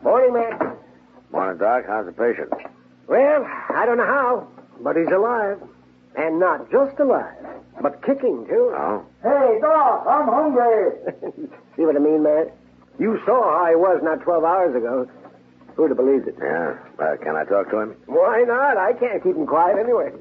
Morning, Matt. Morning, Doc. How's the patient? Well, I don't know how, but he's alive. And not just alive, but kicking, too. Oh? Hey, Doc, I'm hungry. See what I mean, Matt? You saw how he was not 12 hours ago. Who'd have believed it? Yeah. Can I talk to him? Why not? I can't keep him quiet anyway.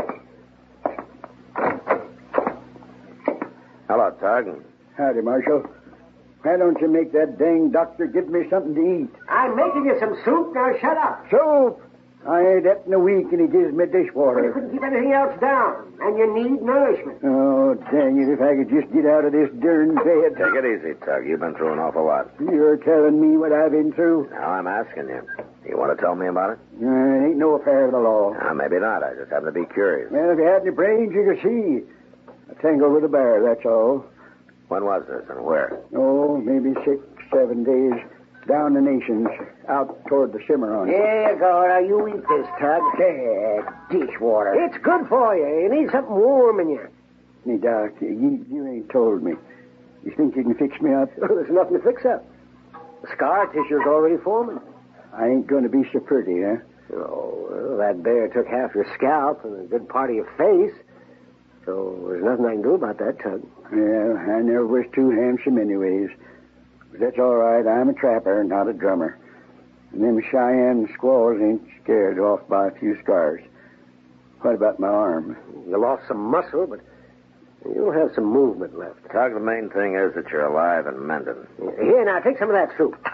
Hello, Tug. Howdy, Marshal. Why don't you make that dang doctor give me something to eat? I'm making you some soup. Now shut up. Soup? I ain't that in a week, and he gives me Well, you dishwater. couldn't keep anything else down, and you need nourishment. Oh, dang it, if I could just get out of this darn bed. Take it easy, Tug. You've been through an awful lot. You're telling me what I've been through? Now I'm asking you. You want to tell me about it? It ain't no affair of the law. Maybe not. I just happen to be curious. Well, if you had any brains, you could see. I tangled with a bear, that's all. When was this and where? Oh, maybe 6, 7 days. Down the nations, out toward the Cimarron. Here you go. Now you eat this, Tug. Dishwater. It's good for you. You need something warm in you. Hey, Doc, you ain't told me. You think you can fix me up? There's nothing to fix up. The scar tissue's already forming. I ain't going to be so pretty, huh? Oh, well, that bear took half your scalp and a good part of your face. So there's nothing I can do about that, Tug. Well, I never was too handsome anyways. But that's all right. I'm a trapper, not a drummer. And them Cheyenne squaws ain't scared off by a few scars. What about my arm? You lost some muscle, but you'll have some movement left. Tug, the main thing is that you're alive and mending. Here, now, take some of that soup.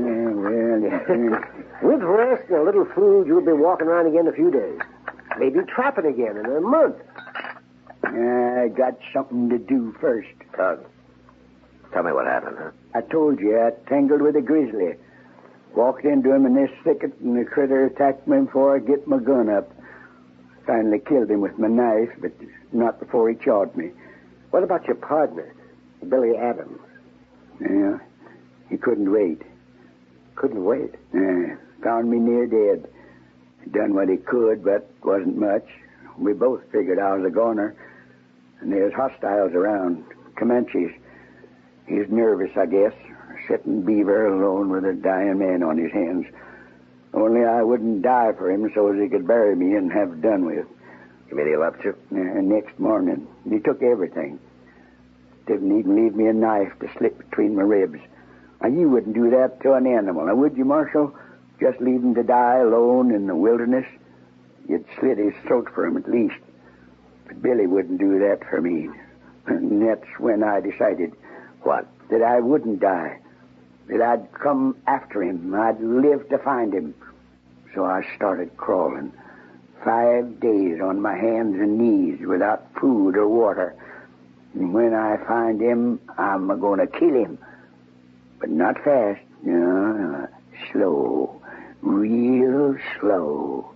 With rest and a little food, you'll be walking around again in a few days. Maybe trapping again in a month. I got something to do first. Tug, tell me what happened, huh? I told you I tangled with a grizzly. Walked into him in this thicket, and the critter attacked me before I get my gun up. Finally killed him with my knife, but not before he chawed me. What about your partner, Billy Adams? Yeah, he couldn't wait. Couldn't wait. Found me near dead. Done what he could, but wasn't much. We both figured I was a goner. And there's hostiles around, Comanches. He's nervous, I guess, sitting beaver alone with a dying man on his hands. Only I wouldn't die for him so as he could bury me and have done with. You mean he left you? Next morning, he took everything. Didn't even leave me a knife to slip between my ribs. Now, you wouldn't do that to an animal, now would you, Marshal? Just leave him to die alone in the wilderness? You'd slit his throat for him at least. But Billy wouldn't do that for me. And that's when I decided... What? That I wouldn't die. That I'd come after him. I'd live to find him. So I started crawling. 5 days on my hands and knees without food or water. And when I find him, I'm going to kill him. But not fast. No, slow. Real slow.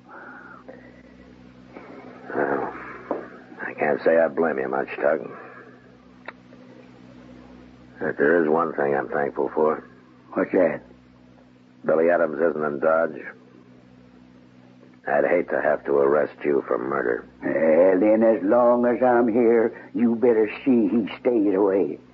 Well, I can't say I blame you much, Tug. But there is one thing I'm thankful for. What's that? Billy Adams isn't in Dodge. I'd hate to have to arrest you for murder. Well, then as long as I'm here, you better see he stays away.